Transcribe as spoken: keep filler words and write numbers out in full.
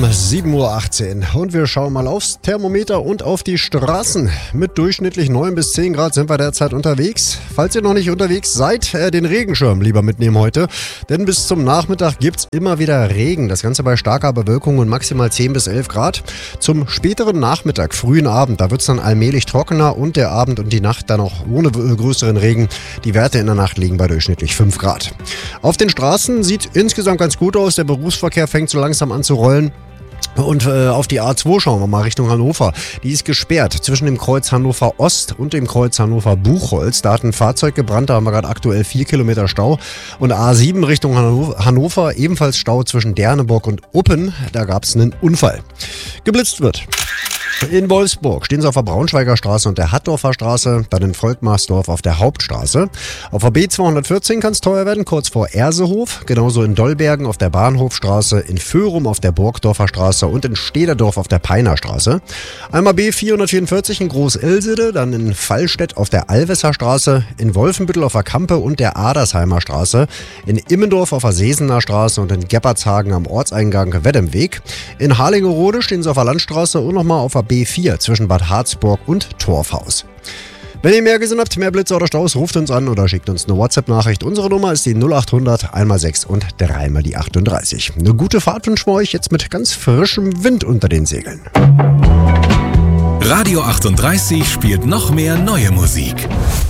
sieben Uhr achtzehn und wir schauen mal aufs Thermometer und auf die Straßen. Mit durchschnittlich neun bis zehn Grad sind wir derzeit unterwegs. Falls ihr noch nicht unterwegs seid, äh, den Regenschirm lieber mitnehmen heute, denn bis zum Nachmittag gibt's immer wieder Regen. Das Ganze bei starker Bewölkung und maximal zehn bis elf Grad. Zum späteren Nachmittag, frühen Abend, da wird's dann allmählich trockener und der Abend und die Nacht dann auch ohne äh, größeren Regen. Die Werte in der Nacht liegen bei durchschnittlich fünf Grad. Auf den Straßen sieht insgesamt ganz gut aus. Der Berufsverkehr fängt so langsam an zu rollen. Und äh, auf die A zwei schauen wir mal Richtung Hannover. Die ist gesperrt zwischen dem Kreuz Hannover Ost und dem Kreuz Hannover Buchholz. Da hat ein Fahrzeug gebrannt, da haben wir gerade aktuell vier Kilometer Stau. Und A sieben Richtung Hannover, ebenfalls Stau zwischen Derneburg und Uppen. Da gab es einen Unfall. Geblitzt wird. In Wolfsburg stehen sie auf der Braunschweiger Straße und der Hattdorfer Straße, dann in Volkmarsdorf auf der Hauptstraße. Auf der B zweihundertvierzehn kann es teuer werden, kurz vor Ersehof, genauso in Dollbergen auf der Bahnhofstraße, in Föhrum auf der Burgdorfer Straße und in Stederdorf auf der Peiner Straße. Einmal B vierhundertvierundvierzig in Groß-Ilsede, dann in Fallstedt auf der Alwesser Straße, in Wolfenbüttel auf der Kampe und der Adersheimer Straße, in Immendorf auf der Sesener Straße und in Gebbertshagen am Ortseingang Weddemweg. In Harlingerode stehen sie auf der Landstraße und nochmal auf der B vier zwischen Bad Harzburg und Torfhaus. Wenn ihr mehr gesehen habt, mehr Blitze oder Staus, ruft uns an oder schickt uns eine WhatsApp-Nachricht. Unsere Nummer ist die null achthundert eins sechs und drei mal die achtunddreißig. Eine gute Fahrt wünschen wir euch jetzt mit ganz frischem Wind unter den Segeln. Radio achtunddreißig spielt noch mehr neue Musik.